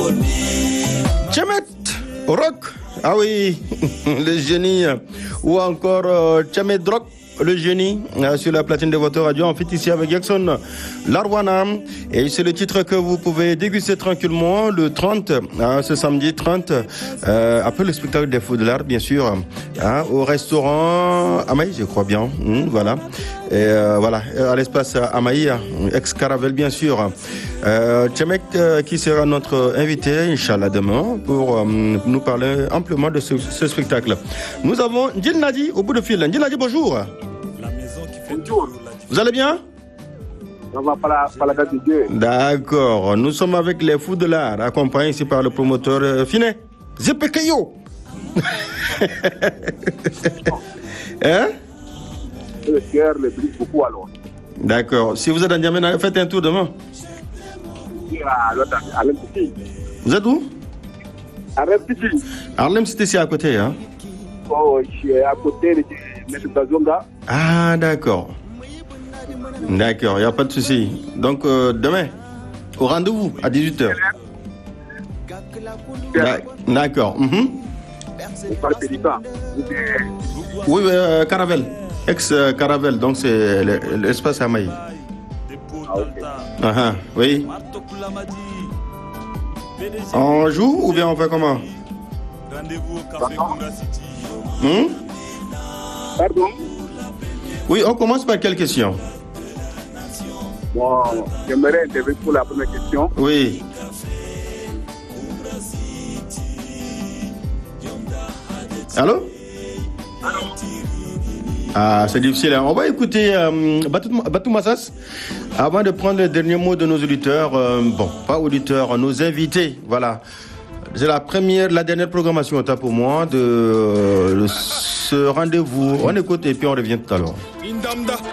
Tchemet Rock, ah oui, le génie, ou encore Tchemet Rock, le génie, sur la platine de votre radio, en fait ici avec Jackson Larwana, et c'est le titre que vous pouvez déguster tranquillement le 30, ce samedi 30, après le spectacle des Feux de l'Art, bien sûr, au restaurant Amaï, je crois bien, voilà. Et voilà, à l'espace Amaï, ex-Caravelle bien sûr. Tchemek qui sera notre invité, Inch'Allah, demain, pour nous parler amplement de ce spectacle. Nous avons Ndjil Nadi au bout de fil. Ndjil Nadi, bonjour. Bonjour. Vous allez bien? On va par la grâce de Dieu. D'accord, nous sommes avec les Fous de l'Art, accompagnés ici par le promoteur Finet. Zepekayo. Hein? Le cœur le brise beaucoup alors. D'accord. Si vous êtes à N'Djamena, faites un tour demain. À l'MCT. Vous êtes où? À l'MCT. Harlem City, c'est à côté, hein? Oh, je suis à côté de M. Bazonga. Ah, d'accord. D'accord, il n'y a pas de souci. Donc, demain, au rendez-vous, à 18h. D'accord. Vous parlez pélican. Oui, Caravelle. Ex-Caravelle, donc c'est l'espace Amaï. Ah, ok. Oui. On joue ou bien on fait comment? Pardon? Oui, on commence par quelle question? Bon, j'aimerais intervenir pour la première question. Oui. Allô? Ah, c'est difficile. On va écouter Batou Massas avant de prendre les derniers mots de nos auditeurs. Bon, pas auditeurs, nos invités. Voilà. C'est la dernière programmation au temps pour moi de ce rendez-vous. On écoute et puis on revient tout à l'heure.